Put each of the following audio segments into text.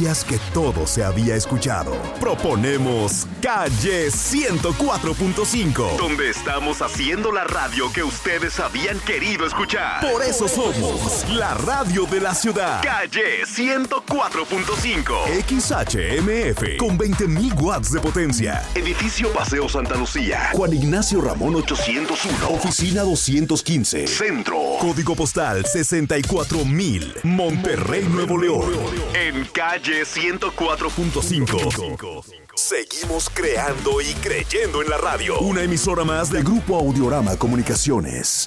¿Sabías que todo se había escuchado? Proponemos Calle 104.5, donde estamos haciendo la radio que ustedes habían querido escuchar. Por eso somos la radio de la ciudad. Calle 104.5, XHMF, con 20.000 watts de potencia. Edificio Paseo Santa Lucía, Juan Ignacio Ramón 801, Oficina 215, Centro, Código Postal 64.000, Monterrey, Nuevo León. En Calle 104.5. Seguimos creando y creyendo en la radio. Una emisora más del Grupo Audiorama Comunicaciones.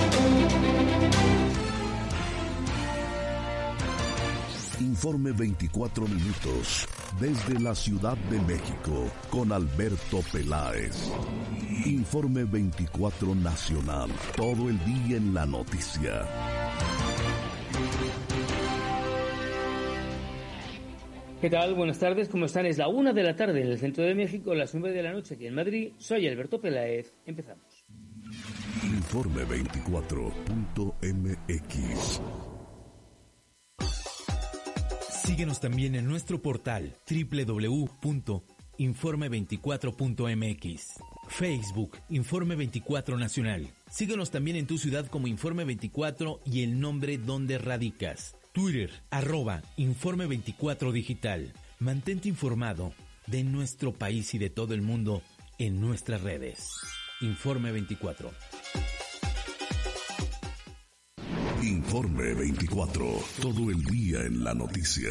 Informe 24 minutos desde la Ciudad de México con Alberto Peláez. Informe 24 nacional, todo el día en la noticia. ¿Qué tal? Buenas tardes, ¿cómo están? Es la 1 de la tarde en el centro de México, las 9 de la noche aquí en Madrid. Soy Alberto Peláez. Empezamos. Informe 24.mx. Síguenos también en nuestro portal www.informe24.mx. Facebook, Informe 24 Nacional. Síguenos también en tu ciudad como Informe 24 y el nombre donde radicas. Twitter, @Informe 24 Digital. Mantente informado de nuestro país y de todo el mundo en nuestras redes. Informe 24. Informe 24, todo el día en la noticia.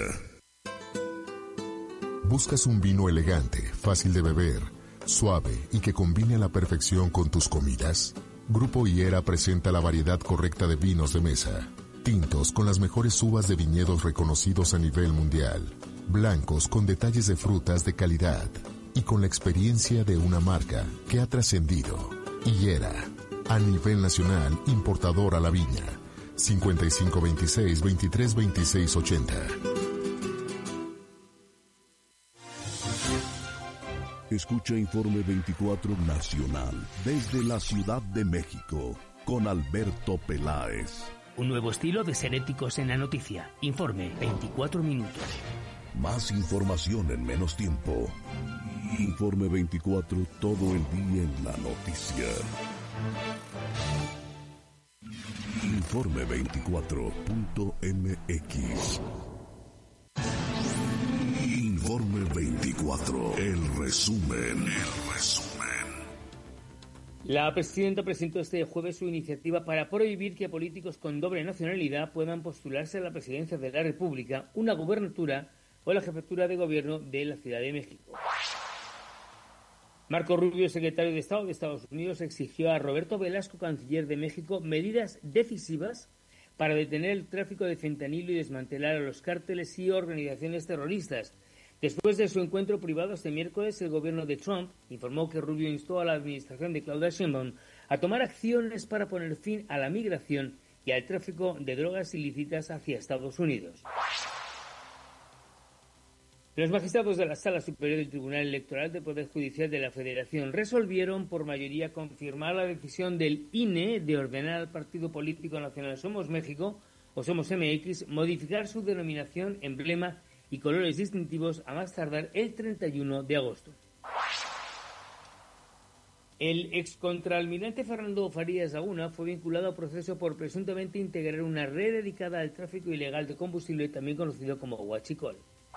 ¿Buscas un vino elegante, fácil de beber, suave y que combine a la perfección con tus comidas? Grupo Higuera presenta la variedad correcta de vinos de mesa. Tintos con las mejores uvas de viñedos reconocidos a nivel mundial. Blancos con detalles de frutas de calidad. Y con la experiencia de una marca que ha trascendido. Higuera, a nivel nacional, importador a la viña. 5526-232680. Escucha Informe 24 Nacional desde la Ciudad de México con Alberto Peláez. Un nuevo estilo de ser éticos en la noticia. Informe 24 minutos. Más información en menos tiempo. Informe 24, todo el día en la noticia. Informe 24.mx. Informe 24, el resumen. La presidenta presentó este jueves su iniciativa para prohibir que políticos con doble nacionalidad puedan postularse a la presidencia de la República, una gubernatura o la jefatura de gobierno de la Ciudad de México. Marco Rubio, secretario de Estado de Estados Unidos, exigió a Roberto Velasco, canciller de México, medidas decisivas para detener el tráfico de fentanilo y desmantelar a los cárteles y organizaciones terroristas. Después de su encuentro privado este miércoles, el gobierno de Trump informó que Rubio instó a la administración de Claudia Sheinbaum a tomar acciones para poner fin a la migración y al tráfico de drogas ilícitas hacia Estados Unidos. Los magistrados de la Sala Superior del Tribunal Electoral del Poder Judicial de la Federación resolvieron por mayoría confirmar la decisión del INE de ordenar al partido político nacional Somos México, o Somos MX, modificar su denominación, emblema y colores distintivos a más tardar el 31 de agosto. El excontraalmirante Fernando Farías Laguna fue vinculado a proceso por presuntamente integrar una red dedicada al tráfico ilegal de combustible, también conocido como huachicol.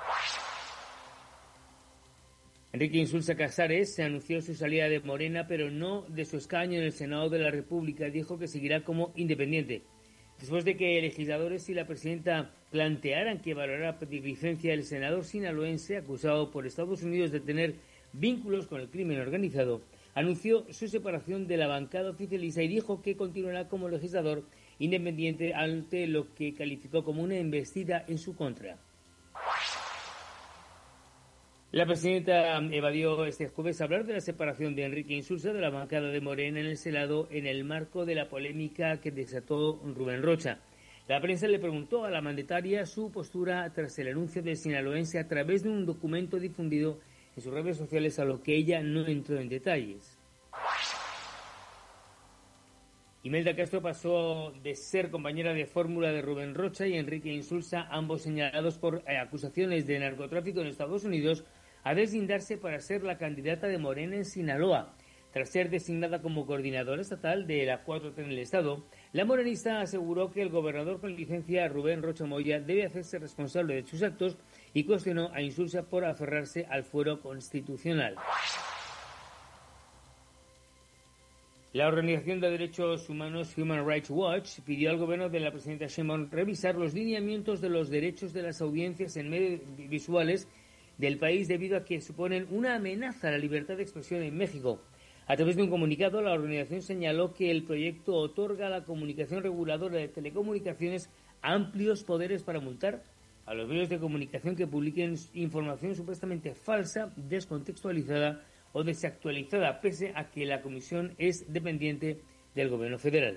Enrique Insulza Casares se anunció su salida de Morena, pero no de su escaño en el Senado de la República. Dijo que seguirá como independiente. Después de que legisladores y la presidenta plantearan que valorara pedir licencia, el senador sinaloense, acusado por Estados Unidos de tener vínculos con el crimen organizado, anunció su separación de la bancada oficialista y dijo que continuará como legislador independiente ante lo que calificó como una embestida en su contra. La presidenta evadió este jueves hablar de la separación de Enrique Insulza de la bancada de Morena en el Senado en el marco de la polémica que desató Rubén Rocha. La prensa le preguntó a la mandataria su postura tras el anuncio del sinaloense a través de un documento difundido en sus redes sociales, a lo que ella no entró en detalles. Imelda Castro pasó de ser compañera de fórmula de Rubén Rocha y Enrique Insulza, ambos señalados por acusaciones de narcotráfico en Estados Unidos, a deslindarse para ser la candidata de Morena en Sinaloa. Tras ser designada como coordinadora estatal de la 4T en el Estado, la morenista aseguró que el gobernador con licencia, Rubén Rocha Moya, debe hacerse responsable de sus actos y cuestionó a Insulza por aferrarse al fuero constitucional. La Organización de Derechos Humanos Human Rights Watch pidió al gobierno de la presidenta Sheinbaum revisar los lineamientos de los derechos de las audiencias en medios visuales del país debido a que suponen una amenaza a la libertad de expresión en México. A través de un comunicado, la organización señaló que el proyecto otorga a la Comunicación Reguladora de Telecomunicaciones amplios poderes para multar a los medios de comunicación que publiquen información supuestamente falsa, descontextualizada o desactualizada, pese a que la comisión es dependiente del gobierno federal.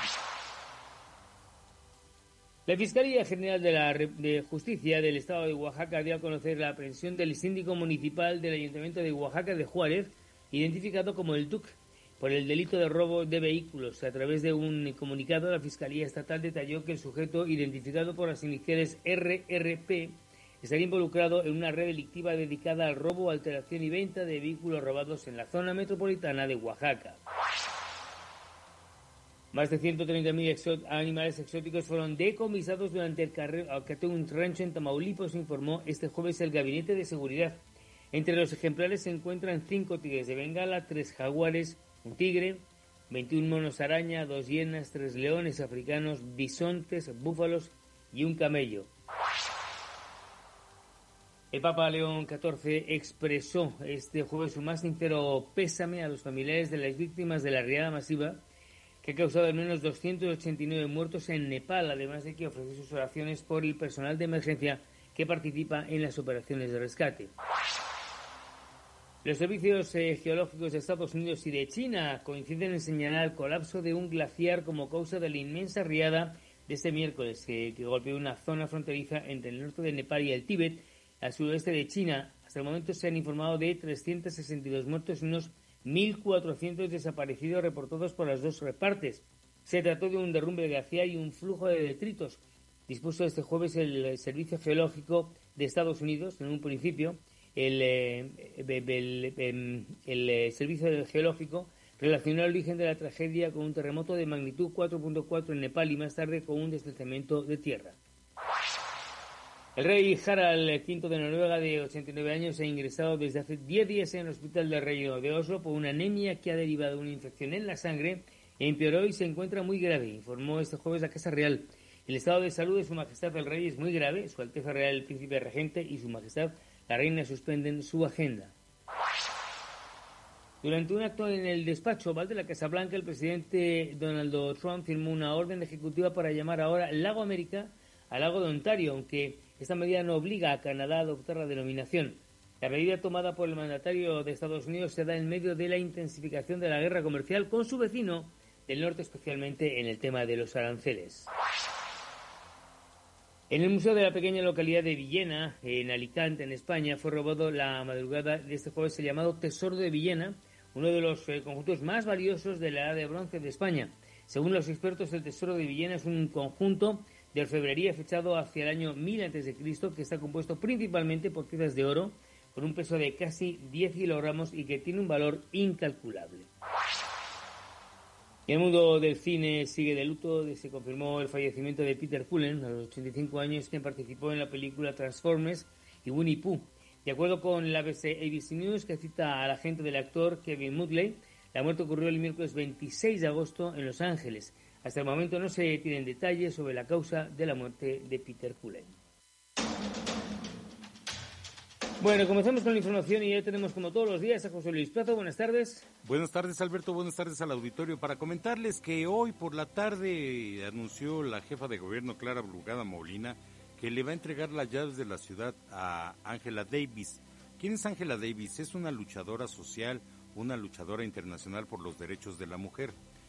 La Fiscalía General de Justicia del Estado de Oaxaca dio a conocer la aprehensión del síndico municipal del Ayuntamiento de Oaxaca de Juárez, identificado como el Duc, por el delito de robo de vehículos. A través de un comunicado, la Fiscalía Estatal detalló que el sujeto, identificado por las iniciales RRP, estaría involucrado en una red delictiva dedicada al robo, alteración y venta de vehículos robados en la zona metropolitana de Oaxaca. Más de 130.000 animales exóticos fueron decomisados durante el cateo de un rancho en Tamaulipas, informó este jueves el Gabinete de Seguridad. Entre los ejemplares se encuentran 5 tigres de Bengala, 3 jaguares, un tigre, 21 monos araña, 2 hienas, 3 leones africanos, bisontes, búfalos y un camello. El Papa León XIV expresó este jueves su más sincero pésame a los familiares de las víctimas de la riada masiva que ha causado al menos 289 muertos en Nepal, además de que ofreció sus oraciones por el personal de emergencia que participa en las operaciones de rescate. Los servicios geológicos de Estados Unidos y de China coinciden en señalar el colapso de un glaciar como causa de la inmensa riada de este miércoles que golpeó una zona fronteriza entre el norte de Nepal y el Tíbet, al suroeste de China. Hasta el momento se han informado de 362 muertos y unos 1.400 desaparecidos reportados por las dos partes. Se trató de un derrumbe glaciar y un flujo de detritos. Dispuso este jueves el Servicio Geológico de Estados Unidos, en un principio, el Servicio Geológico relacionó el origen de la tragedia con un terremoto de magnitud 4.4 en Nepal y más tarde con un deslizamiento de tierra. El rey Harald V de Noruega, de 89 años, ha ingresado desde hace 10 días en el hospital del Reino de Oslo por una anemia que ha derivado de una infección en la sangre e empeoró y se encuentra muy grave, informó este jueves la Casa Real. El estado de salud de Su Majestad el Rey es muy grave. Su Alteza Real el Príncipe Regente y Su Majestad la Reina suspenden su agenda. Durante un acto en el despacho oval de la Casa Blanca, el presidente Donald Trump firmó una orden ejecutiva para llamar ahora Lago América al lago de Ontario, aunque esta medida no obliga a Canadá a adoptar la denominación. La medida tomada por el mandatario de Estados Unidos se da en medio de la intensificación de la guerra comercial con su vecino del norte, especialmente en el tema de los aranceles. En el museo de la pequeña localidad de Villena, en Alicante, en España, fue robado la madrugada de este jueves el llamado Tesoro de Villena, uno de los conjuntos más valiosos de la Edad de Bronce de España. Según los expertos, el Tesoro de Villena es un conjunto de orfebrería fechado hacia el año 1000 a.C., que está compuesto principalmente por piezas de oro, con un peso de casi 10 kilogramos y que tiene un valor incalculable. El mundo del cine sigue de luto. Se confirmó el fallecimiento de Peter Cullen, a los 85 años, quien participó en la película Transformers y Winnie Pooh. De acuerdo con la ABC News, que cita al agente del actor Kevin Mudley, la muerte ocurrió el miércoles 26 de agosto en Los Ángeles. Hasta el momento no se tienen detalles sobre la causa de la muerte de Peter Cullen. Bueno, comenzamos con la información y ya tenemos como todos los días a José Luis Plazo. Buenas tardes. Buenas tardes, Alberto. Buenas tardes al auditorio. Para comentarles que hoy por la tarde anunció la jefa de gobierno, Clara Brugada Molina, que le va a entregar las llaves de la ciudad a Angela Davis. ¿Quién es Angela Davis? Es una luchadora social, una luchadora internacional por los derechos de la mujer.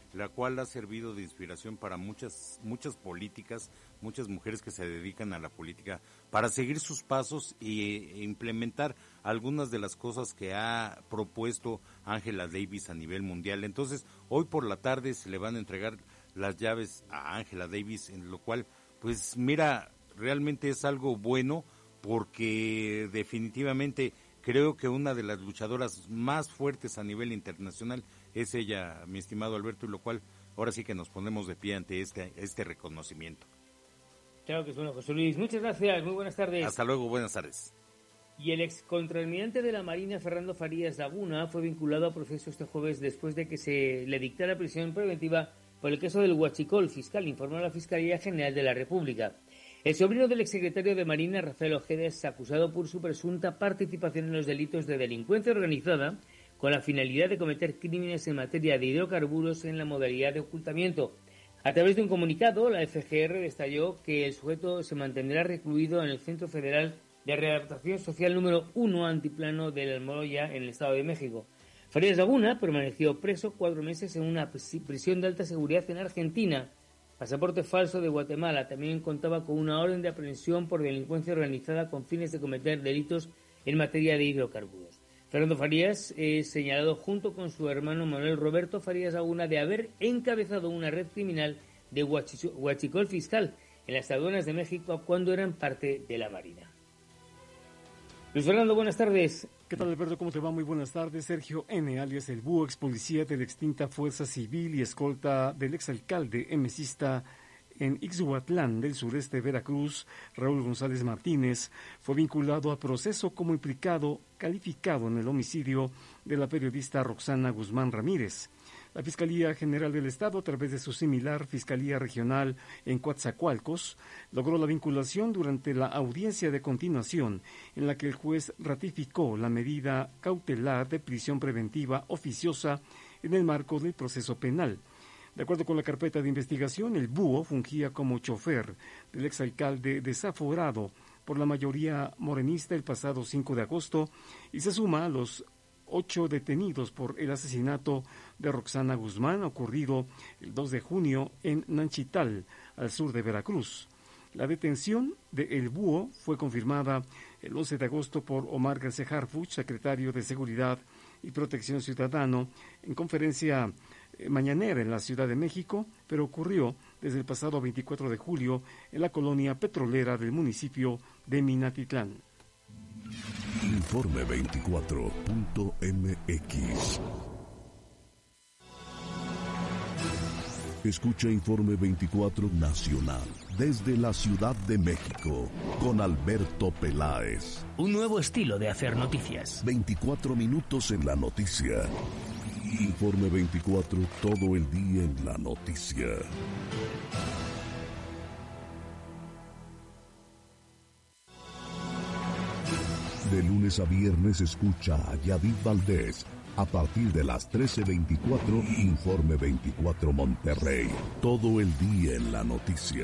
la cual ha servido de inspiración para muchas políticas, muchas mujeres que se dedican a la política, para seguir sus pasos e implementar algunas de las cosas que ha propuesto Angela Davis a nivel mundial. Entonces, hoy por la tarde se le van a entregar las llaves a Angela Davis, en lo cual, pues mira, realmente es algo bueno, porque definitivamente creo que una de las luchadoras más fuertes a nivel internacional es ella, mi estimado Alberto, y lo cual ahora sí que nos ponemos de pie ante este reconocimiento. Claro que es bueno, José Luis. Muchas gracias, muy buenas tardes. Hasta luego, buenas tardes. Y el ex contraalmirante de la Marina, Fernando Farías Laguna, fue vinculado a proceso este jueves después de que se le dictara prisión preventiva por el caso del huachicol fiscal, informó la Fiscalía General de la República. El sobrino del exsecretario de Marina, Rafael Ojeda, es acusado por su presunta participación en los delitos de delincuencia organizada con la finalidad de cometer crímenes en materia de hidrocarburos en la modalidad de ocultamiento. A través de un comunicado, la FGR detalló que el sujeto se mantendrá recluido en el Centro Federal de Readaptación Social número 1 Antiplano de La Almoloya, en el Estado de México. Farías Laguna permaneció preso 4 meses en una prisión de alta seguridad en Argentina. Pasaporte falso de Guatemala. También contaba con una orden de aprehensión por delincuencia organizada con fines de cometer delitos en materia de hidrocarburos. Fernando Farías es señalado junto con su hermano Manuel Roberto Farías Laguna de haber encabezado una red criminal de huachicol fiscal en las aduanas de México cuando eran parte de la Marina. Luis Fernando, buenas tardes. ¿Qué tal, Alberto? ¿Cómo te va? Muy buenas tardes. Sergio N., alias El Búho, ex policía de la extinta Fuerza Civil y escolta del exalcalde emesista en Ixhuatlán del sureste de Veracruz, Raúl González Martínez, fue vinculado a proceso como implicado calificado en el homicidio de la periodista Roxana Guzmán Ramírez. La Fiscalía General del Estado, a través de su similar Fiscalía Regional en Coatzacoalcos, logró la vinculación durante la audiencia de continuación, en la que el juez ratificó la medida cautelar de prisión preventiva oficiosa en el marco del proceso penal. De acuerdo con la carpeta de investigación, el Búho fungía como chofer del exalcalde desaforado por la mayoría morenista el pasado 5 de agosto y se suma a los 8 detenidos por el asesinato de Roxana Guzmán ocurrido el 2 de junio en Nanchital, al sur de Veracruz. La detención de El Búho fue confirmada el 11 de agosto por Omar García Harfuch, secretario de Seguridad y Protección Ciudadano, en conferencia mañanera en la Ciudad de México, pero ocurrió desde el pasado 24 de julio en la colonia petrolera del municipio de Minatitlán. Informe 24.mx. Escucha Informe 24 Nacional desde la Ciudad de México con Alberto Peláez. Un nuevo estilo de hacer noticias. 24 minutos en la noticia. Informe 24, todo el día en la noticia. De lunes a viernes escucha a Yadid Valdés. A partir de las 13:24, Informe 24 Monterrey. Todo el día en la noticia.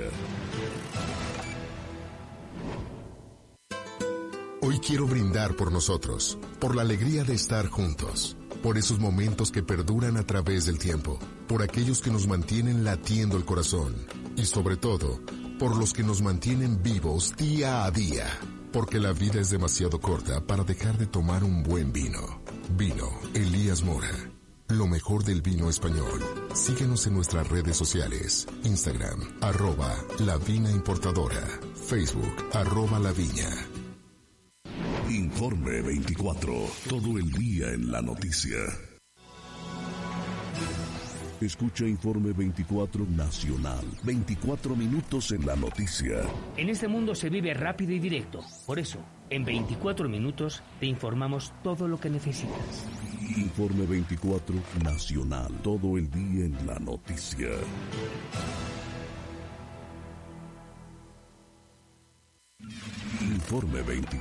Hoy quiero brindar por nosotros, por la alegría de estar juntos, por esos momentos que perduran a través del tiempo, por aquellos que nos mantienen latiendo el corazón y sobre todo, por los que nos mantienen vivos día a día, porque la vida es demasiado corta para dejar de tomar un buen vino. Vino Elías Mora, lo mejor del vino español. Síguenos en nuestras redes sociales, Instagram, @lavinaimportadora, Facebook, @laviña. Informe 24, todo el día en la noticia. Escucha Informe 24 Nacional, 24 minutos en la noticia. En este mundo se vive rápido y directo. Por eso, en 24 minutos te informamos todo lo que necesitas. Informe 24 Nacional, todo el día en la noticia. Informe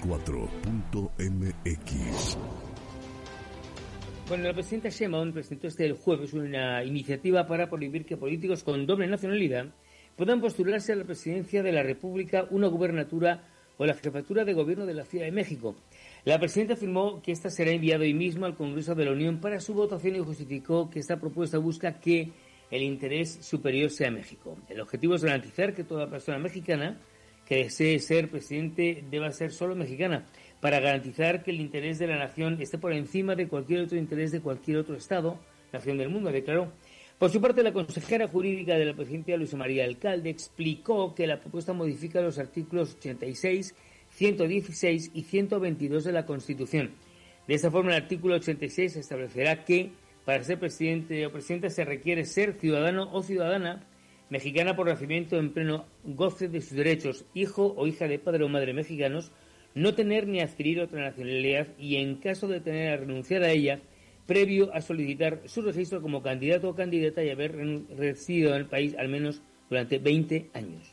24.mx. Bueno, la presidenta Sheinbaum presentó el jueves una iniciativa para prohibir que políticos con doble nacionalidad puedan postularse a la presidencia de la República, una gubernatura o la jefatura de gobierno de la Ciudad de México. La presidenta afirmó que esta será enviada hoy mismo al Congreso de la Unión para su votación y justificó que esta propuesta busca que el interés superior sea México. El objetivo es garantizar que toda persona mexicana que desee ser presidente deba ser solo mexicana, para garantizar que el interés de la nación esté por encima de cualquier otro interés de cualquier otro Estado, nación del mundo, declaró. Por su parte, la consejera jurídica de la presidencia, Luisa María Alcalde, explicó que la propuesta modifica los artículos 86, 116 y 122 de la Constitución. De esta forma, el artículo 86 establecerá que para ser presidente o presidenta se requiere ser ciudadano o ciudadana mexicana por nacimiento en pleno goce de sus derechos, hijo o hija de padre o madre mexicanos, no tener ni adquirir otra nacionalidad y, en caso de tener a renunciar a ella, previo a solicitar su registro como candidato o candidata y haber residido en el país al menos durante 20 años.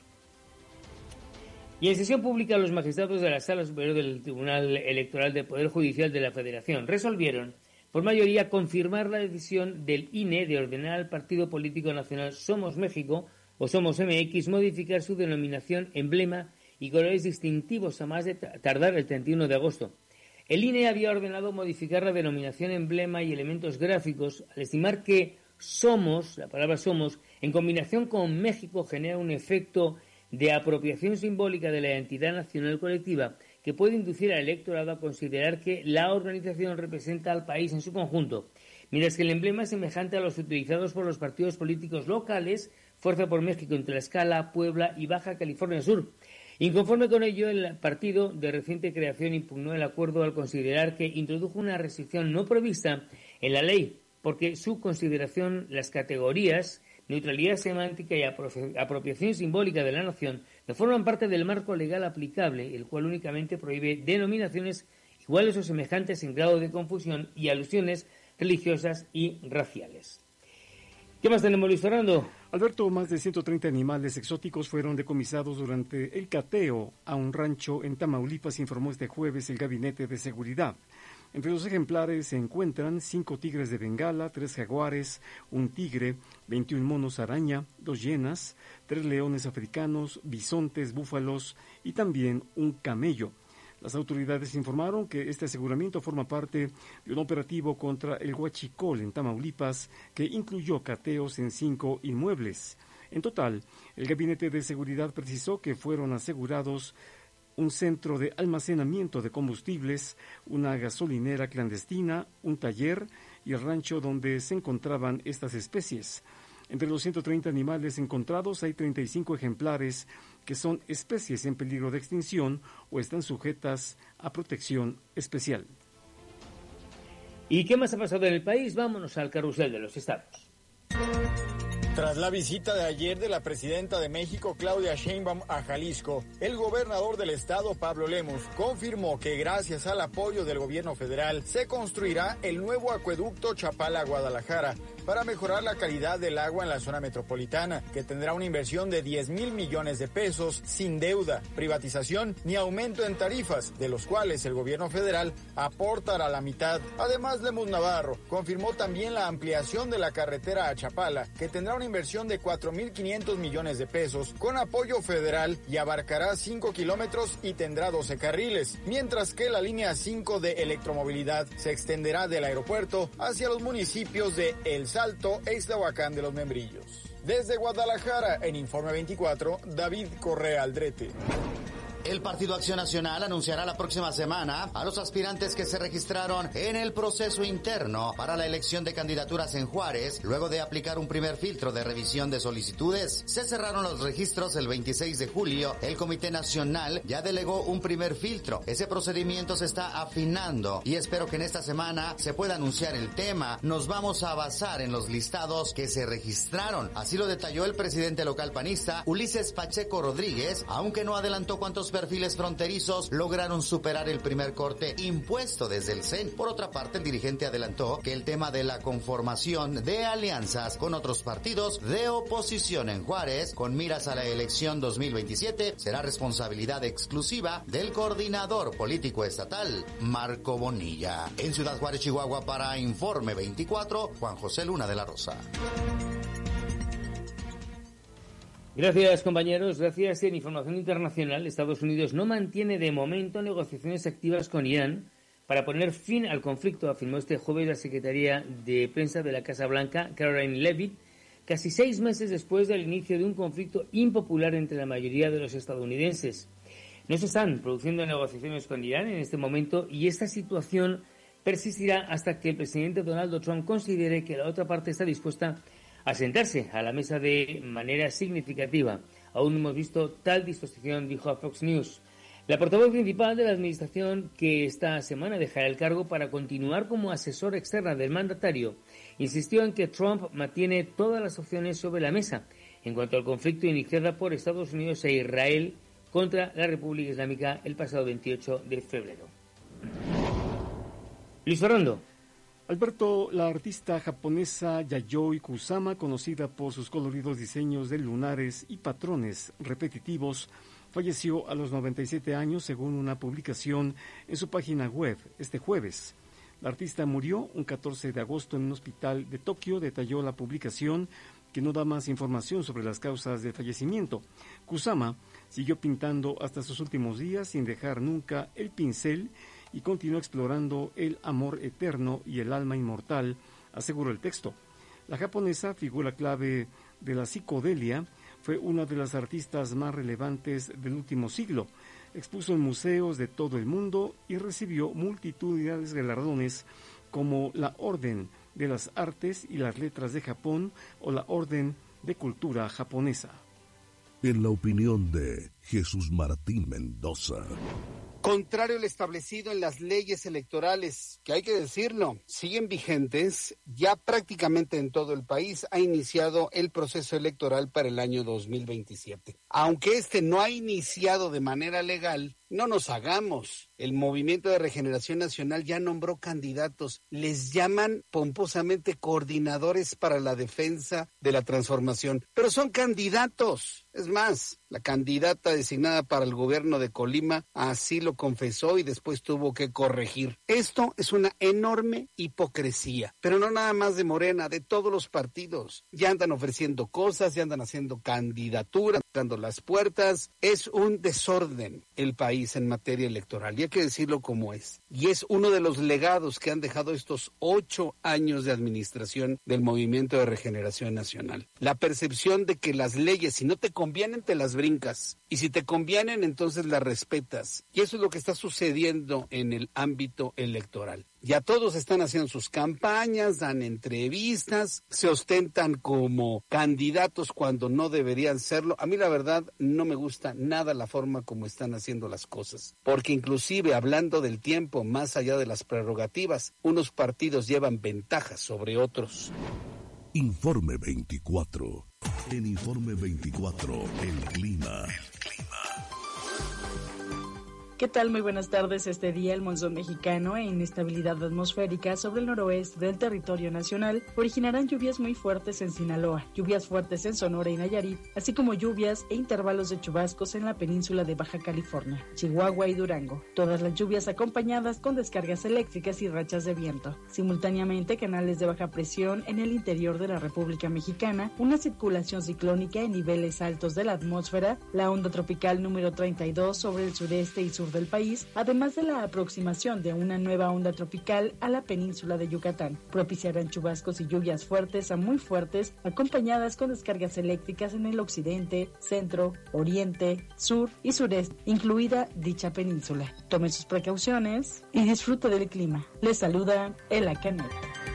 Y en sesión pública, los magistrados de la Sala Superior del Tribunal Electoral del Poder Judicial de la Federación resolvieron, por mayoría, confirmar la decisión del INE de ordenar al Partido Político Nacional Somos México, o Somos MX, modificar su denominación, emblema y colores distintivos a más de tardar el 31 de agosto. El INE había ordenado modificar la denominación, emblema y elementos gráficos al estimar que Somos, la palabra Somos, en combinación con México genera un efecto de apropiación simbólica de la identidad nacional colectiva que puede inducir al electorado a considerar que la organización representa al país en su conjunto, mientras que el emblema es semejante a los utilizados por los partidos políticos locales, Fuerza por México en Tlaxcala, Puebla y Baja California Sur. Inconforme con ello, el partido de reciente creación impugnó el acuerdo al considerar que introdujo una restricción no prevista en la ley, porque su consideración, las categorías, neutralidad semántica y apropiación simbólica de la nación no forman parte del marco legal aplicable, el cual únicamente prohíbe denominaciones iguales o semejantes en grado de confusión y alusiones religiosas y raciales. ¿Qué más tenemos, Luis Fernando? Alberto, más de 130 animales exóticos fueron decomisados durante el cateo a un rancho en Tamaulipas, informó este jueves el Gabinete de Seguridad. Entre los ejemplares se encuentran 5 tigres de Bengala, 3 jaguares, un tigre, 21 monos araña, 2 hienas, 3 leones africanos, bisontes, búfalos y también un camello. Las autoridades informaron que este aseguramiento forma parte de un operativo contra el huachicol en Tamaulipas que incluyó cateos en 5 inmuebles. En total, el Gabinete de Seguridad precisó que fueron asegurados un centro de almacenamiento de combustibles, una gasolinera clandestina, un taller y el rancho donde se encontraban estas especies. Entre los 130 animales encontrados hay 35 ejemplares que son especies en peligro de extinción o están sujetas a protección especial. ¿Y qué más ha pasado en el país? Vámonos al carrusel de los estados. Tras la visita de ayer de la presidenta de México, Claudia Sheinbaum, a Jalisco, el gobernador del estado, Pablo Lemus, confirmó que gracias al apoyo del gobierno federal se construirá el nuevo acueducto Chapala-Guadalajara para mejorar la calidad del agua en la zona metropolitana, que tendrá una inversión de 10,000 millones de pesos sin deuda, privatización ni aumento en tarifas, de los cuales el gobierno federal aportará la mitad. Además, Lemus Navarro confirmó también la ampliación de la carretera a Chapala, que tendrá una inversión de 4,500 millones de pesos con apoyo federal y abarcará 5 kilómetros y tendrá 12 carriles, mientras que la línea 5 de electromovilidad se extenderá del aeropuerto hacia los municipios de El Salto e Ixtlahuacán de los Membrillos. Desde Guadalajara, en Informe 24, David Correa Aldrete. El Partido Acción Nacional anunciará la próxima semana a los aspirantes que se registraron en el proceso interno para la elección de candidaturas en Juárez, luego de aplicar un primer filtro de revisión de solicitudes. Se cerraron los registros el 26 de julio. El Comité Nacional ya delegó un primer filtro. Ese procedimiento se está afinando y espero que en esta semana se pueda anunciar el tema. Nos vamos a basar en los listados que se registraron. Así lo detalló el presidente local panista, Ulises Pacheco Rodríguez, aunque no adelantó cuántos perfiles fronterizos lograron superar el primer corte impuesto desde el CEN. Por otra parte, el dirigente adelantó que el tema de la conformación de alianzas con otros partidos de oposición en Juárez, con miras a la elección 2027, será responsabilidad exclusiva del coordinador político estatal, Marco Bonilla. En Ciudad Juárez, Chihuahua, para Informe 24, Juan José Luna de la Rosa. Gracias, compañeros. Gracias. En información internacional, Estados Unidos no mantiene de momento negociaciones activas con Irán para poner fin al conflicto, afirmó este jueves la secretaria de prensa de la Casa Blanca, Caroline Leavitt, casi 6 meses después del inicio de un conflicto impopular entre la mayoría de los estadounidenses. No se están produciendo negociaciones con Irán en este momento y esta situación persistirá hasta que el presidente Donald Trump considere que la otra parte está dispuesta a sentarse a la mesa de manera significativa. Aún no hemos visto tal disposición, dijo a Fox News. La portavoz principal de la administración, que esta semana dejará el cargo para continuar como asesor externa del mandatario, insistió en que Trump mantiene todas las opciones sobre la mesa en cuanto al conflicto iniciado por Estados Unidos e Israel contra la República Islámica el pasado 28 de febrero. Luis Fernando. Alberto, la artista japonesa Yayoi Kusama, conocida por sus coloridos diseños de lunares y patrones repetitivos, falleció a los 97 años según una publicación en su página web este jueves. La artista murió un 14 de agosto en un hospital de Tokio, detalló la publicación, que no da más información sobre las causas del fallecimiento. Kusama siguió pintando hasta sus últimos días sin dejar nunca el pincel y continuó explorando el amor eterno y el alma inmortal, aseguró el texto. La japonesa, figura clave de la psicodelia, fue una de las artistas más relevantes del último siglo. Expuso en museos de todo el mundo y recibió multitudes de galardones como la Orden de las Artes y las Letras de Japón o la Orden de Cultura Japonesa. En la opinión de Jesús Martín Mendoza. Contrario al establecido en las leyes electorales, que hay que decirlo, siguen vigentes, ya prácticamente en todo el país ha iniciado el proceso electoral para el año 2027. Aunque este no ha iniciado de manera legal, no nos hagamos. El Movimiento de Regeneración Nacional ya nombró candidatos. Les llaman pomposamente coordinadores para la defensa de la transformación. Pero son candidatos. Es más, la candidata designada para el gobierno de Colima así lo confesó y después tuvo que corregir. Esto es una enorme hipocresía. Pero no nada más de Morena, de todos los partidos. Ya andan ofreciendo cosas, ya andan haciendo candidaturas, dando las puertas. Es un desorden el país en materia electoral, y hay que decirlo como es. Y es uno de los legados que han dejado estos 8 años de administración del Movimiento de Regeneración Nacional. La percepción de que las leyes, si no te convienen, te las brincas, y si te convienen, entonces las respetas. Y eso es lo que está sucediendo en el ámbito electoral. Ya todos están haciendo sus campañas, dan entrevistas, se ostentan como candidatos cuando no deberían serlo. A mí la verdad no me gusta nada la forma como están haciendo las cosas, porque inclusive hablando del tiempo, más allá de las prerrogativas, unos partidos llevan ventajas sobre otros. Informe 24. En Informe 24, el clima. ¿Qué tal? Muy buenas tardes. Este día el monzón mexicano e inestabilidad atmosférica sobre el noroeste del territorio nacional originarán lluvias muy fuertes en Sinaloa, lluvias fuertes en Sonora y Nayarit, así como lluvias e intervalos de chubascos en la península de Baja California, Chihuahua y Durango. Todas las lluvias acompañadas con descargas eléctricas y rachas de viento. Simultáneamente, canales de baja presión en el interior de la República Mexicana, una circulación ciclónica en niveles altos de la atmósfera, la onda tropical número 32 sobre el sureste y sur del país, además de la aproximación de una nueva onda tropical a la península de Yucatán. Propiciarán chubascos y lluvias fuertes a muy fuertes, acompañadas con descargas eléctricas en el occidente, centro, oriente, sur y sureste, incluida dicha península. Tome sus precauciones y disfrute del clima. Les saluda Ela Canet.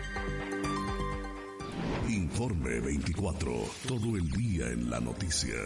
Informe 24. Todo el día en la noticia.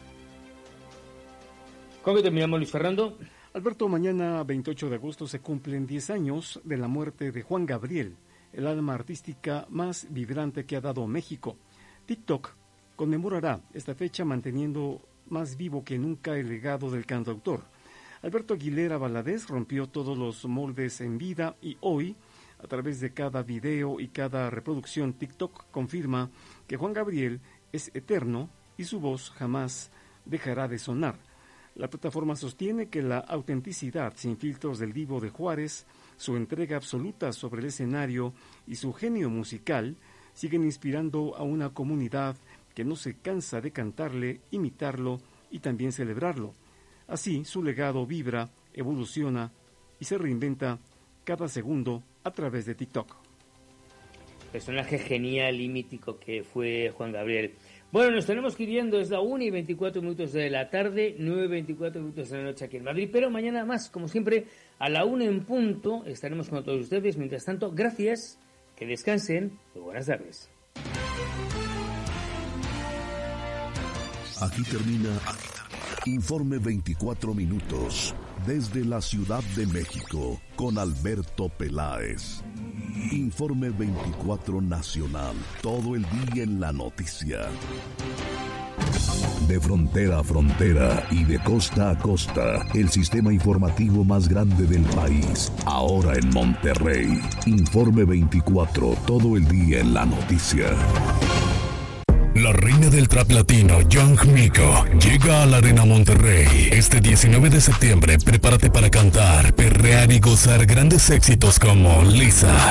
¿Cómo terminamos, Luis Fernando? Alberto, mañana 28 de agosto se cumplen 10 años de la muerte de Juan Gabriel, el alma artística más vibrante que ha dado México. TikTok conmemorará esta fecha manteniendo más vivo que nunca el legado del cantautor. Alberto Aguilera Valadez rompió todos los moldes en vida y hoy, a través de cada video y cada reproducción, TikTok confirma que Juan Gabriel es eterno y su voz jamás dejará de sonar. La plataforma sostiene que la autenticidad sin filtros del Divo de Juárez, su entrega absoluta sobre el escenario y su genio musical siguen inspirando a una comunidad que no se cansa de cantarle, imitarlo y también celebrarlo. Así, su legado vibra, evoluciona y se reinventa cada segundo a través de TikTok. personaje genial y mítico que fue Juan Gabriel. Bueno, nos tenemos que ir yendo, es la 1:24 de la tarde, 9:24 de la noche aquí en Madrid, pero mañana más, como siempre, a la 1 en punto, estaremos con todos ustedes. Mientras tanto, gracias, que descansen, muy buenas tardes. Aquí termina Informe 24 minutos, desde la Ciudad de México, con Alberto Peláez. Informe 24 Nacional, todo el día en la noticia. De frontera a frontera y de costa a costa, el sistema informativo más grande del país, ahora en Monterrey. Informe 24, todo el día en la noticia. La reina del trap latino, Young Miko, llega a la Arena Monterrey. Este 19 de septiembre, prepárate para cantar, perrear y gozar grandes éxitos como Lisa,